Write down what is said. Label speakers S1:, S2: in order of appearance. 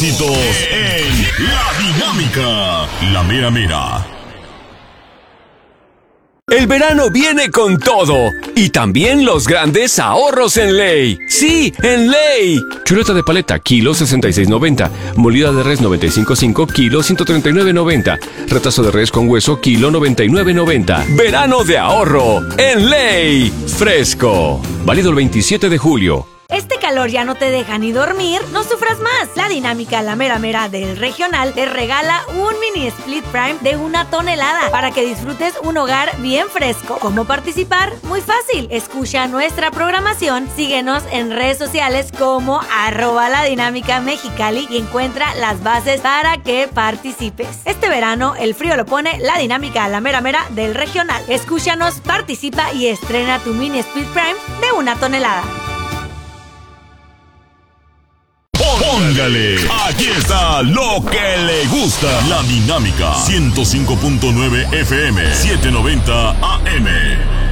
S1: éxitos en La Dinámica. La mera mera.
S2: El verano viene con todo y también los grandes ahorros en Ley. ¡Sí, en Ley! Chuleta de paleta, kilo 66.90. Molida de res 95.5, kilo 139.90. Retazo de res con hueso, kilo 99.90. Verano de ahorro en Ley. Fresco. Válido el 27 de julio.
S3: Este calor ya no te deja ni dormir, no sufras más. La Dinámica La Mera Mera del Regional te regala un mini Split Prime de 1 tonelada para que disfrutes un hogar bien fresco. ¿Cómo participar? Muy fácil. Escucha nuestra programación, síguenos en redes sociales como @ladinámicamexicali y encuentra las bases para que participes. Este verano el frío lo pone La Dinámica La Mera Mera del Regional. Escúchanos, participa y estrena tu mini Split Prime de 1 tonelada.
S1: Póngale, aquí está lo que le gusta. La Dinámica 105.9 FM, 790 AM.